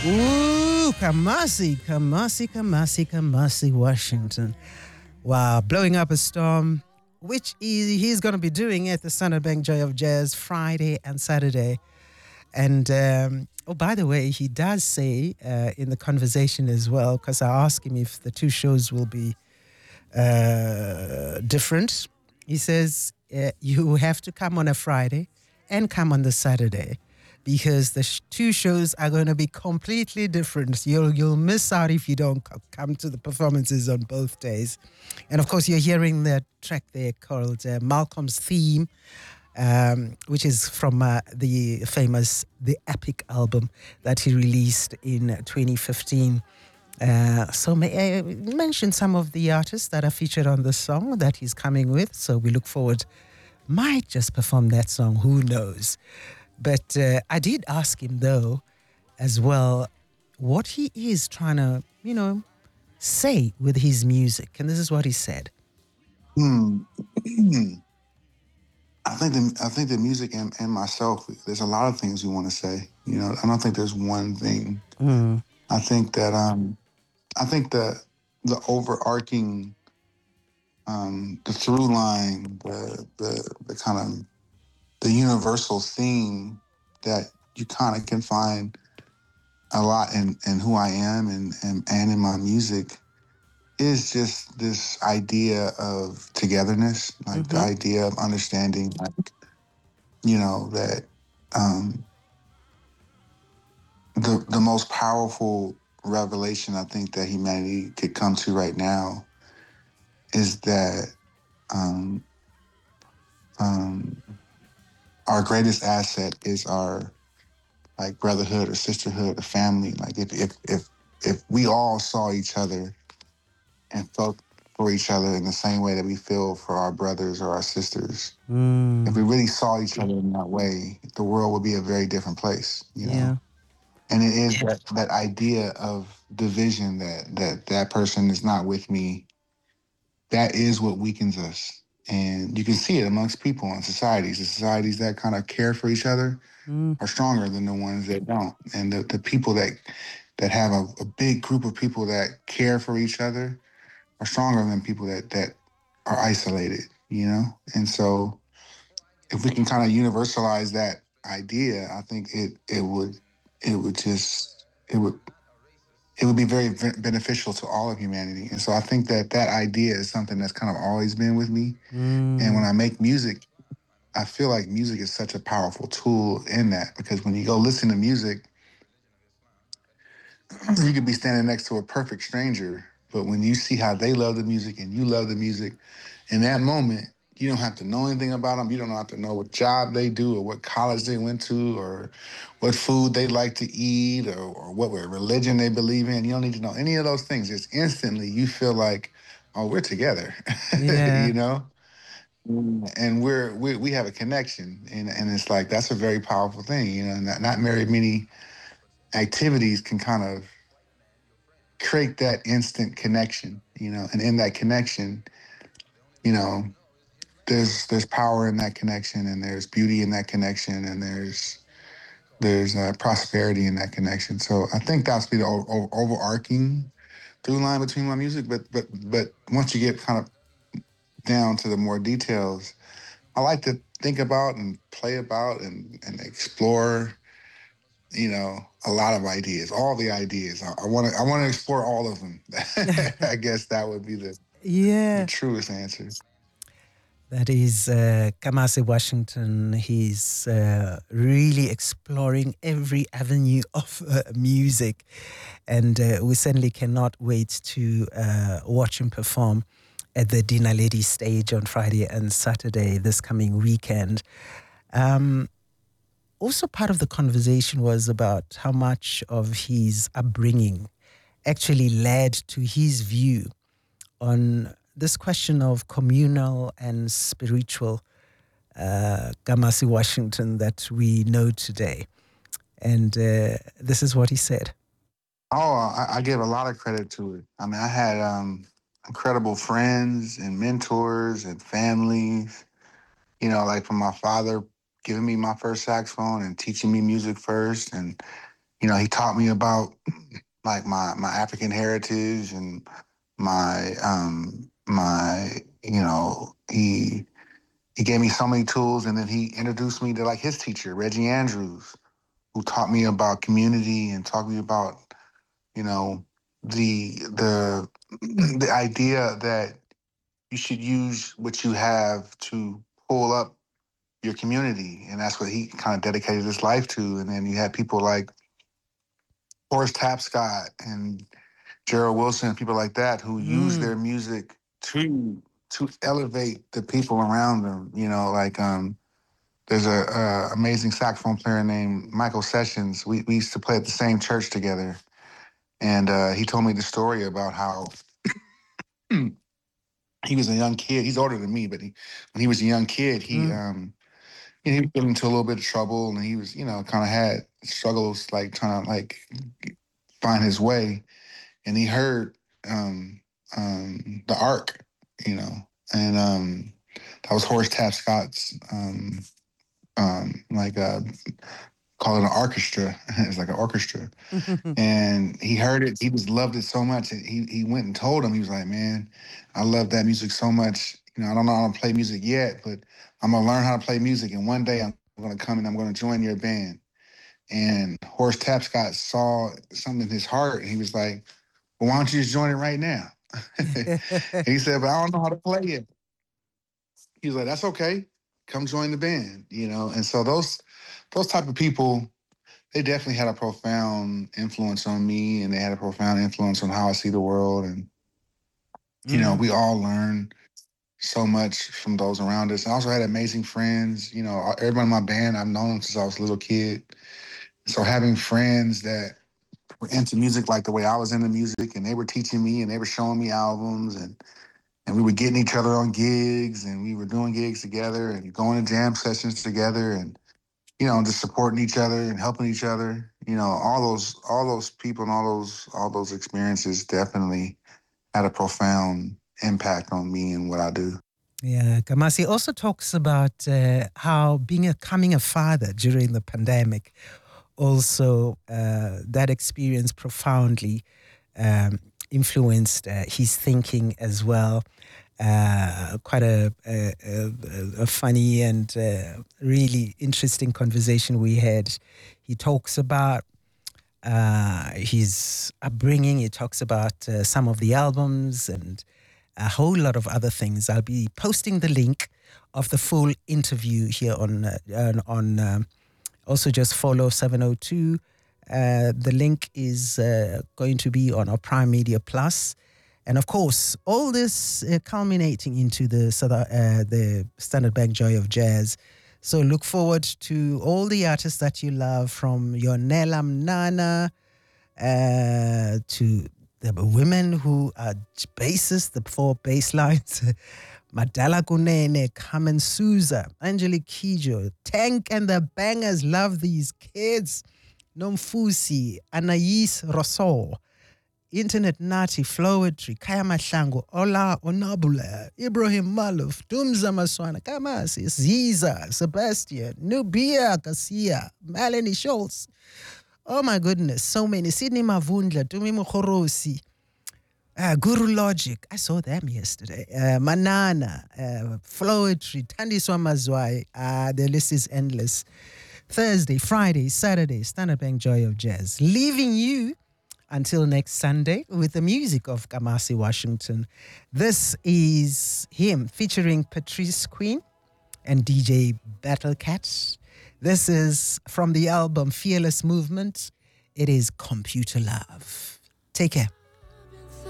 Ooh, Kamasi, Washington. Wow, blowing up a storm, which he's going to be doing at the Standard Bank Joy of Jazz Friday and Saturday. And, oh, by the way, he does say in the conversation as well, because I asked him if the two shows will be different. He says, you have to come on a Friday and come on the Saturday, because the two shows are going to be completely different. You'll miss out if you don't come to the performances on both days. And of course, you're hearing the track there called Malcolm's Theme, which is from the famous The Epic album that he released in 2015. So may I mention some of the artists that are featured on the song that he's coming with. So we look forward, might just perform that song, who knows. But I did ask him, though, as well, what he is trying to, say with his music. And this is what he said. I think the music and myself, there's a lot of things we want to say. I don't think there's one thing. I think that the overarching, the through line, the kind of the universal theme that you kind of can find a lot in who I am and in my music is just this idea of togetherness, like the idea of understanding, like, that the most powerful revelation I think that humanity could come to right now is that our greatest asset is our like brotherhood or sisterhood or family. Like if we all saw each other and felt for each other in the same way that we feel for our brothers or our sisters, if we really saw each other in that way, the world would be a very different place, know? And it is that idea of division that person is not with me. That is what weakens us. And you can see it amongst people in societies. The societies that kind of care for each other are stronger than the ones that don't. And the people that have a big group of people that care for each other are stronger than people that are isolated, And so if we can kind of universalize that idea, I think it would be very beneficial to all of humanity. And so I think that idea is something that's kind of always been with me. And when I make music, I feel like music is such a powerful tool in that, because when you go listen to music, you could be standing next to a perfect stranger, but when you see how they love the music and you love the music, in that moment, you don't have to know anything about them. You don't have to know what job they do or what college they went to or what food they like to eat or what religion they believe in. You don't need to know any of those things. Just instantly you feel like, oh, we're together, Yeah. And we have a connection, and it's like that's a very powerful thing, Not very many activities can kind of create that instant connection, and in that connection, you know, there's power in that connection, and there's beauty in that connection, and there's prosperity in that connection. So I think that's the overarching through line between my music. But once you get kind of down to the more details, I like to think about and play about and explore, a lot of ideas, all the ideas. I want to explore all of them. I guess that would be the truest answer. That is Kamasi Washington. He's really exploring every avenue of music. And we certainly cannot wait to watch him perform at the Dinaledi stage on Friday and Saturday this coming weekend. Also, part of the conversation was about how much of his upbringing actually led to his view on this question of communal and spiritual Kamasi Washington that we know today. And this is what he said. Oh, I give a lot of credit to it. I mean, I had incredible friends and mentors and families, like from my father giving me my first saxophone and teaching me music first. And, he taught me about like my African heritage and my he gave me so many tools, and then he introduced me to like his teacher, Reggie Andrews, who taught me about community and taught me about, you know, the the idea that you should use what you have to pull up your community. And that's what he kind of dedicated his life to. And then you had people like Horace Tapscott and Gerald Wilson, people like that who use their music to elevate the people around them. There's a amazing saxophone player named Michael Sessions. We used to play at the same church together, and he told me the story about how he was a young kid. He's older than me, but when he was a young kid, he was getting into a little bit of trouble, and he was kind of had struggles like trying to like find his way, and he heard the Ark, and that was Horace Tapscott's like call it an orchestra. It's like an orchestra. And he heard it. He loved it so much. He went and told him. He was like, "Man, I love that music so much. I don't know how to play music yet, but I'm gonna learn how to play music. And one day I'm gonna come and I'm gonna join your band." And Horace Tapscott saw something in his heart, and he was like, "Well, why don't you just join it right now?" He said, "But I don't know how to play it." He was like, "That's okay. Come join the band." And so those type of people, they definitely had a profound influence on me, and they had a profound influence on how I see the world. And we all learn so much from those around us. I also had amazing friends. Everybody in my band, I've known them since I was a little kid. So having friends that were into music like the way I was into music, and they were teaching me and they were showing me albums, and we were getting each other on gigs, and we were doing gigs together and going to jam sessions together, and just supporting each other and helping each other. All those people and all those experiences definitely had a profound impact on me and what I do. Yeah, Kamasi also talks about how becoming a father during the pandemic, also that experience profoundly influenced his thinking as well. Quite a funny and really interesting conversation we had. He talks about his upbringing. He talks about some of the albums and a whole lot of other things. I'll be posting the link of the full interview here on also just follow 702. The link is going to be on our Prime Media Plus. And of course, all this culminating into the Standard Bank Joy of Jazz. So look forward to all the artists that you love, from Yonela Mnana to the women who are bassists, the 4 bass lines. Madala Kunene, Carmen Souza, Angelique Kidjo, Tank and the Bangers, love these kids. Nomfusi, Anais Rosso, Internet Nati, Flowetry, Kaya Mahlangu, Ola Onabula, Ibrahim Maluf, Dumza Maswana, Kamasi, Ziza, Sebastian, Nubia Kasia, Melanie Schultz. Oh my goodness, so many. Sydney Mavundla, Tumi Mukhorosi, Guru Logic, I saw them yesterday. Manana, Flowetry, Tandiswa Mazwai, the list is endless. Thursday, Friday, Saturday, Standard Bank Joy of Jazz. Leaving you until next Sunday with the music of Kamasi Washington. This is him featuring Patrice Queen and DJ Battle Cat. This is from the album Fearless Movement. It is Computer Love. Take care.